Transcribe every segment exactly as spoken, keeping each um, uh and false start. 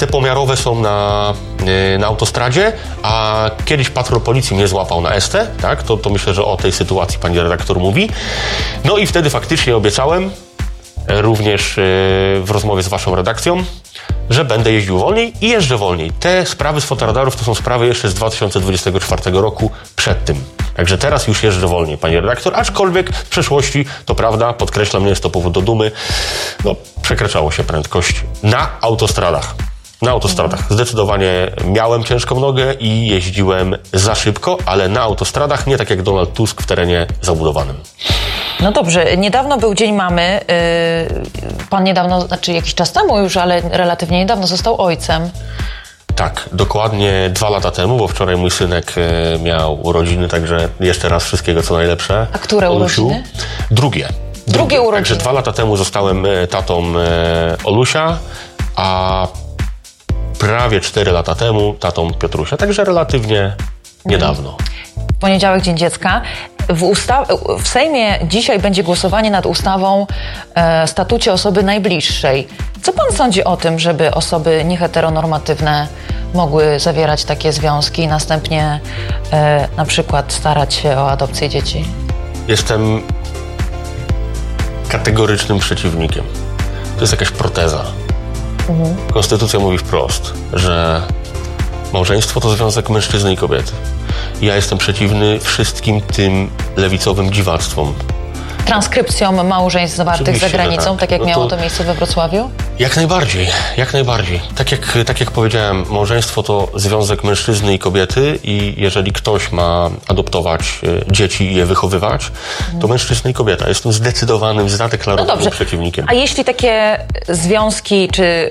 te pomiarowe są na, yy, na autostradzie, a kiedyś patrol policji mnie złapał na S T, tak? To, to myślę, że o tej sytuacji pani redaktor mówi. No i wtedy faktycznie obiecałem, również w rozmowie z waszą redakcją, że będę jeździł wolniej i jeżdżę wolniej. Te sprawy z fotoradarów to są sprawy jeszcze z dwa tysiące dwudziestego czwartego roku przed tym. Także teraz już jeżdżę wolniej, pani redaktor, aczkolwiek w przeszłości, to prawda, podkreślam, nie jest to powód do dumy, no przekraczało się prędkość na autostradach. Na autostradach. Zdecydowanie miałem ciężką nogę i jeździłem za szybko, ale na autostradach nie tak jak Donald Tusk w terenie zabudowanym. No dobrze, niedawno był Dzień Mamy. Pan niedawno, znaczy jakiś czas temu już, ale relatywnie niedawno został ojcem. Tak, dokładnie dwa lata temu, bo wczoraj mój synek miał urodziny, także jeszcze raz wszystkiego co najlepsze. A które Olusiu. urodziny? Drugie. Drugie, Drugie urodziny. Także dwa lata temu zostałem tatą Olusia, a prawie cztery lata temu tatą Piotrusia, także relatywnie niedawno. W poniedziałek Dzień Dziecka. W, ustaw- w Sejmie dzisiaj będzie głosowanie nad ustawą e, statucie osoby najbliższej. Co pan sądzi o tym, żeby osoby nieheteronormatywne mogły zawierać takie związki i następnie e, na przykład starać się o adopcję dzieci? Jestem kategorycznym przeciwnikiem. To jest jakaś proteza. Mhm. Konstytucja mówi wprost, że małżeństwo to związek mężczyzny i kobiety. Ja jestem przeciwny wszystkim tym lewicowym dziwactwom. Transkrypcją małżeństw zawartych Oczywiście, za granicą, tak, tak jak no miało to to miejsce we Wrocławiu? Jak najbardziej, jak najbardziej. Tak jak, tak jak powiedziałem, małżeństwo to związek mężczyzny i kobiety i jeżeli ktoś ma adoptować e, dzieci i je wychowywać, mhm. to mężczyzna i kobieta. Jestem zdecydowanym, zadeklarowanym no przeciwnikiem. A jeśli takie związki czy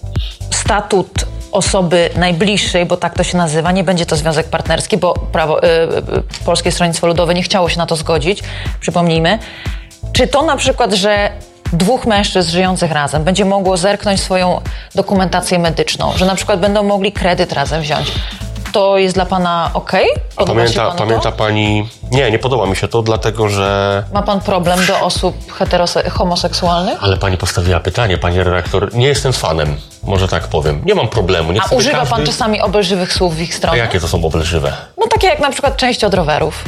statut osoby najbliższej, bo tak to się nazywa, nie będzie to związek partnerski, bo prawo, y, y, Polskie Stronnictwo Ludowe nie chciało się na to zgodzić, przypomnijmy. Czy to na przykład, że dwóch mężczyzn żyjących razem będzie mogło zerknąć swoją dokumentację medyczną, że na przykład będą mogli kredyt razem wziąć, to jest dla pana okej? Okay? Pamięta, pamięta pani... Nie, nie podoba mi się to, dlatego że... Ma pan problem do osób heterose- homoseksualnych? Ale pani postawiła pytanie, pani redaktor. Nie jestem fanem, może tak powiem. Nie mam problemu. Nie A chcę, używa każdy... pan czasami obelżywych słów w ich A stronę? jakie to są obelżywe? No takie jak na przykład część od rowerów.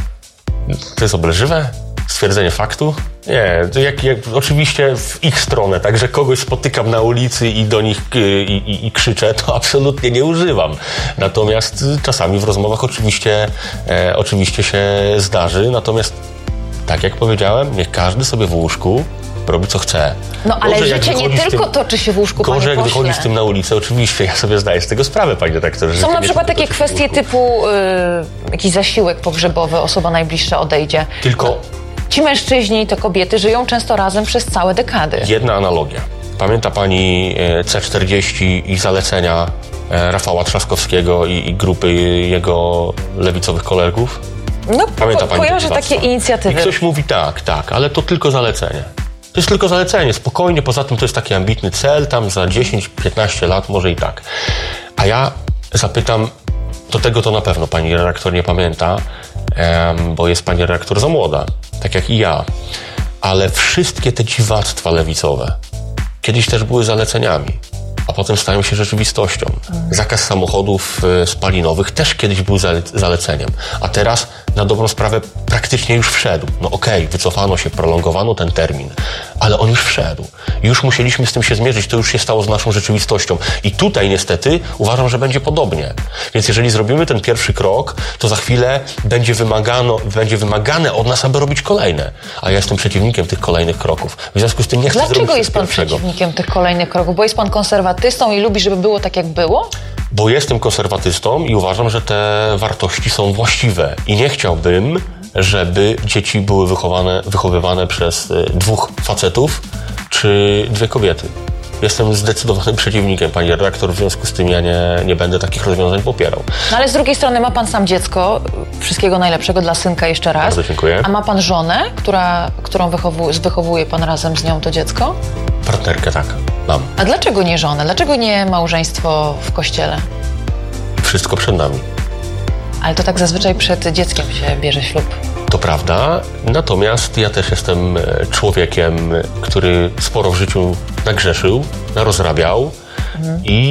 To jest obelżywe? Stwierdzenie faktu? Nie, to jak, jak, oczywiście w ich stronę, także kogoś spotykam na ulicy i do nich i, i, i krzyczę, to absolutnie nie używam. Natomiast czasami w rozmowach oczywiście, e, oczywiście się zdarzy, natomiast tak jak powiedziałem, niech każdy sobie w łóżku robi co chce. No ale Gorzej, życie nie tylko tym, toczy się w łóżku, panie gorzej, jak pośle. wychodzi z tym na ulicę, oczywiście, ja sobie zdaję z tego sprawę, panie redaktorze. Są na przykład takie kwestie typu y, jakiś zasiłek pogrzebowy, osoba najbliższa odejdzie. Tylko... No, ci mężczyźni i te kobiety żyją często razem przez całe dekady. Jedna analogia. Pamięta pani C czterdzieści i zalecenia Rafała Trzaskowskiego i, i grupy jego lewicowych kolegów? No, Pamięta ko- pani kojarzę takie inicjatywy. I ktoś mówi tak, tak, ale to tylko zalecenie. To jest tylko zalecenie, spokojnie, poza tym to jest taki ambitny cel, tam za dziesięć piętnaście lat może i tak. A ja zapytam, to tego to na pewno pani redaktor nie pamięta, em, bo jest pani redaktor za młoda, tak jak i ja. Ale wszystkie te dziwactwa lewicowe kiedyś też były zaleceniami, a potem stają się rzeczywistością. Zakaz samochodów spalinowych też kiedyś był zale- zaleceniem, a teraz na dobrą sprawę praktycznie już wszedł. No okej, okay, wycofano się, prolongowano ten termin, ale on już wszedł. Już musieliśmy z tym się zmierzyć, to już się stało z naszą rzeczywistością. I tutaj niestety uważam, że będzie podobnie. Więc jeżeli zrobimy ten pierwszy krok, to za chwilę będzie wymagano, będzie wymagane od nas, aby robić kolejne. A ja jestem przeciwnikiem tych kolejnych kroków. W związku z tym nie chcę Dlaczego zrobić jest pan pierwszego. przeciwnikiem tych kolejnych kroków? Bo jest pan konserwatystą i lubi, żeby było tak, jak było? Bo jestem konserwatystą i uważam, że te wartości są właściwe. I nie chciałbym, żeby dzieci były wychowane, wychowywane przez y, dwóch facetów czy dwie kobiety. Jestem zdecydowanym przeciwnikiem, pani redaktor, w związku z tym ja nie, nie będę takich rozwiązań popierał. No ale z drugiej strony ma pan sam dziecko, wszystkiego najlepszego dla synka jeszcze raz. Bardzo dziękuję. A ma pan żonę, która, którą wychowuje, wychowuje pan razem z nią to dziecko? Partnerkę, tak, mam. A dlaczego nie żonę? Dlaczego nie małżeństwo w kościele? Wszystko przed nami. Ale to tak zazwyczaj przed dzieckiem się bierze ślub. To prawda, natomiast ja też jestem człowiekiem, który sporo w życiu nagrzeszył, narozrabiał mhm. i